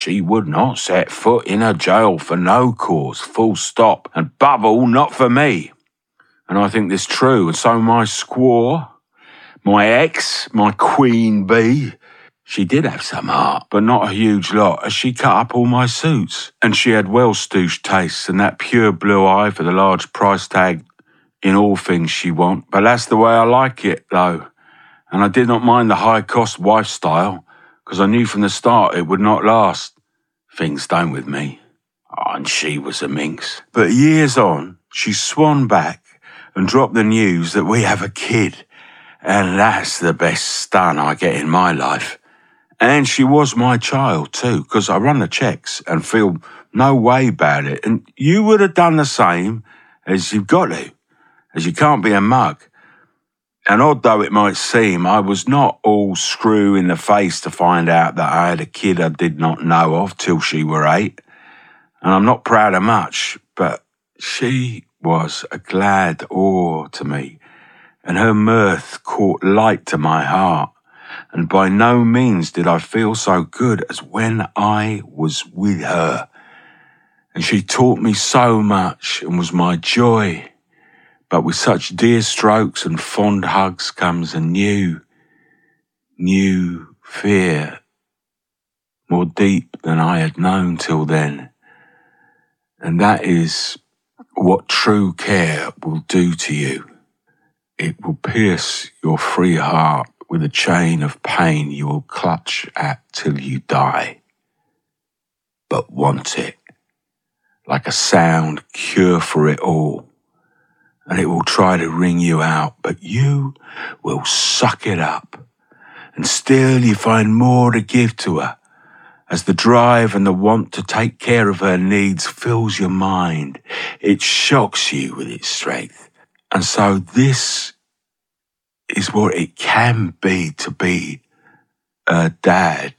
She would not set foot in a jail for no cause, full stop, and above all, not for me. And I think this true, and so my squaw, my ex, my queen bee, she did have some heart, but not a huge lot, as she cut up all my suits. And she had well-stooged tastes and that pure blue eye for the large price tag in all things she want. But that's the way I like it, though. And I did not mind the high-cost wife style, because I knew from the start it would not last. Things don't with me. Oh, and she was a minx. But years on, she swan back and dropped the news that we have a kid. And that's the best stun I get in my life. And she was my child too, because I run the checks and feel no way about it. And you would have done the same, as you've got to, as you can't be a mug. And odd though it might seem, I was not all screw in the face to find out that I had a kid I did not know of till she were 8. And I'm not proud of much, but she was a glad awe to me, and her mirth caught light to my heart. And by no means did I feel so good as when I was with her. And she taught me so much and was my joy. But with such dear strokes and fond hugs comes a new fear, more deep than I had known till then. And that is what true care will do to you. It will pierce your free heart with a chain of pain you will clutch at till you die, but want it, like a sound cure for it all. And it will try to wring you out, but you will suck it up. And still you find more to give to her, as the drive and the want to take care of her needs fills your mind. It shocks you with its strength. And so this is what it can be to be a dad.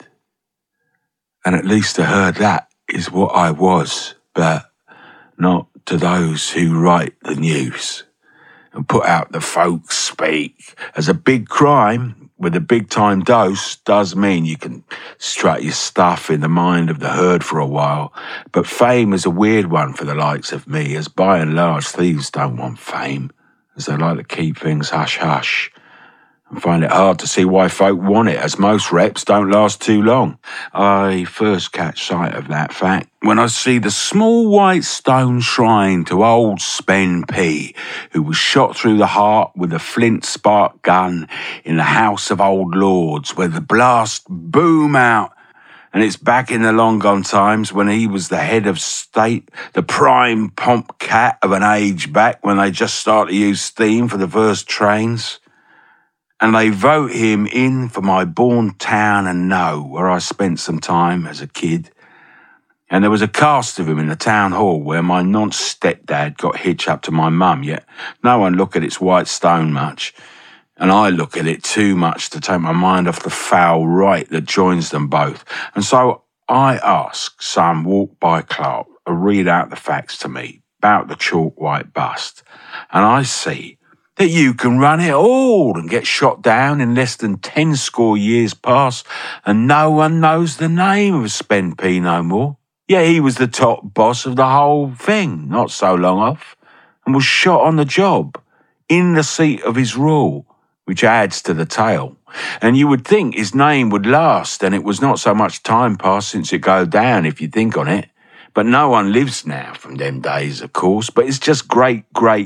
And at least to her, that is what I was, but not to those who write the news and put out the folks speak. As a big crime with a big time dose does mean you can strut your stuff in the mind of the herd for a while. But fame is a weird one for the likes of me, as by and large thieves don't want fame, as they like to keep things hush-hush. And find it hard to see why folk want it, as most reps don't last too long. I first catch sight of that fact when I see the small white stone shrine to old Spen P, who was shot through the heart with a flint spark gun in the House of Old Lords, where the blast boom out. And it's back in the long gone times when he was the head of state, the prime pomp cat of an age back when they just started to use steam for the first trains. And they vote him in for my born town and know, where I spent some time as a kid. And there was a cast of him in the town hall where my nonce-stepdad got hitched up to my mum, yet no one look at its white stone much. And I look at it too much to take my mind off the foul rite that joins them both. And so I ask some walk-by clerk to read out the facts to me about the chalk white bust. And I see that you can run it all and get shot down in less than 10 score years past, and no one knows the name of Spen P no more. Yeah, he was the top boss of the whole thing, not so long off, and was shot on the job, in the seat of his rule, which adds to the tale. And you would think his name would last, and it was not so much time passed since it go down, if you think on it. But no one lives now from them days, of course, but it's just great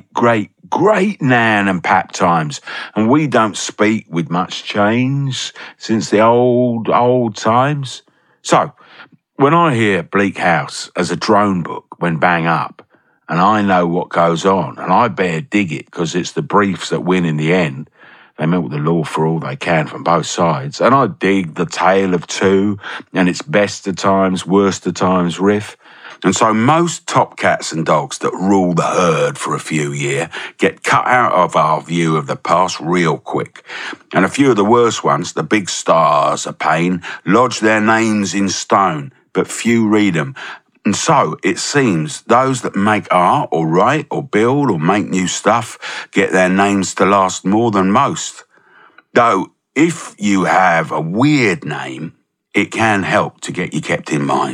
nan and pap times, and we don't speak with much change since the old times. So, when I hear Bleak House as a drone book when bang up, and I know what goes on, and I better dig it because it's the briefs that win in the end. They milk the law for all they can from both sides, and I dig the tale of two and its best of times, worst of times riff. And so most top cats and dogs that rule the herd for a few years get cut out of our view of the past real quick. And a few of the worst ones, the big stars of pain, lodge their names in stone, but few read them. And so it seems those that make art or write or build or make new stuff get their names to last more than most. Though if you have a weird name, it can help to get you kept in mind.